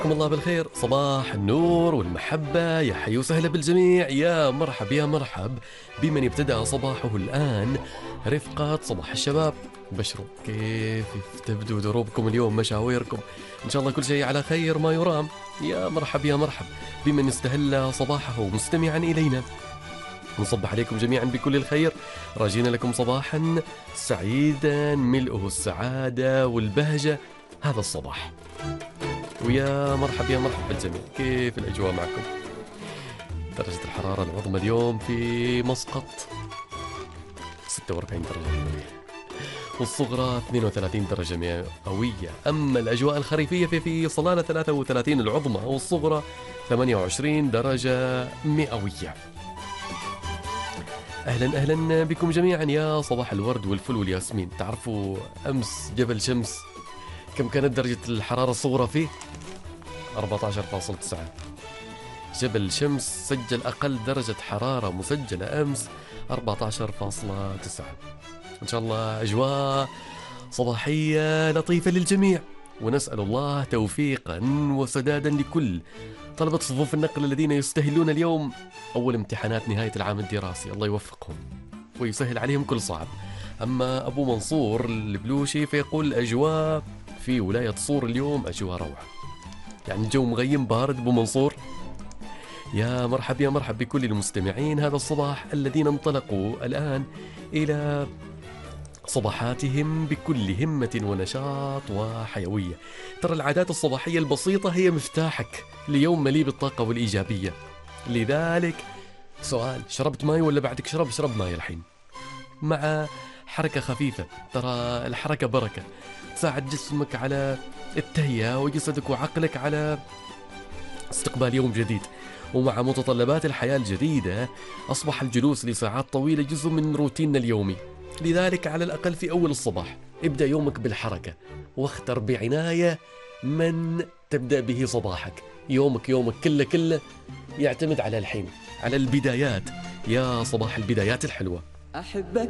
مساكم الله بالخير، صباح النور والمحبة، يا حي وسهلا بالجميع، يا مرحب يا مرحب بمن ابتدأ صباحه الآن رفقة صباح الشباب. بشروا كيف تبدو دروبكم اليوم، مشاويركم إن شاء الله كل شيء على خير ما يرام. يا مرحب يا مرحب بمن استهل صباحه مستمعا إلينا. نصبح عليكم جميعا بكل الخير، راجين لكم صباحا سعيدا ملؤه السعادة والبهجة هذا الصباح. ويا مرحب يا مرحب بالجميع، كيف الأجواء معكم؟ درجة الحرارة العظمى اليوم في مسقط 46 درجة مئوية، والصغرى 32 درجة مئوية. أما الأجواء الخريفية في صلالة 33 العظمى والصغرى 28 درجة مئوية. أهلا أهلا بكم جميعا، يا صباح الورد والفل والياسمين. تعرفوا أمس جبل شمس كم كانت درجة الحرارة الصغرى فيه؟ 14.9. جبل شمس سجل أقل درجة حرارة مسجلة أمس 14.9. إن شاء الله أجواء صباحية لطيفة للجميع، ونسأل الله توفيقا وسدادا لكل طلبة صفوف النقل الذين يستهلون اليوم أول امتحانات نهاية العام الدراسي. الله يوفقهم ويسهل عليهم كل صعب. أما أبو منصور البلوشي فيقول الأجواء في ولاية صور اليوم أجواء روعة، يعني الجو مغيم بارد. أبو منصور يا مرحب يا مرحب بكل المستمعين هذا الصباح الذين انطلقوا الآن إلى صباحاتهم بكل همة ونشاط وحيوية. ترى العادات الصباحية البسيطة هي مفتاحك ليوم مليء بالطاقة والإيجابية. لذلك سؤال، شربت ماي ولا بعدك شرب ماي الحين مع حركة خفيفة؟ ترى الحركة بركة، تساعد جسمك على التهيئة وجسدك وعقلك على استقبال يوم جديد. ومع متطلبات الحياة الجديدة أصبح الجلوس لساعات طويلة جزء من روتيننا اليومي. لذلك على الأقل في أول الصباح ابدأ يومك بالحركة، واختر بعناية من تبدأ به صباحك. يومك كله يعتمد على الحين، على البدايات. يا صباح البدايات الحلوة. أحبك